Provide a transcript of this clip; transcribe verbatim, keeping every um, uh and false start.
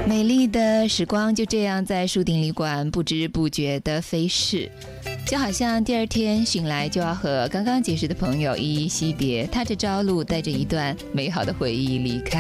美丽的时光就这样在树顶旅馆不知不觉的飞逝，就好像第二天醒来就要和刚刚结识的朋友依依惜别，踏着朝露，带着一段美好的回忆离开。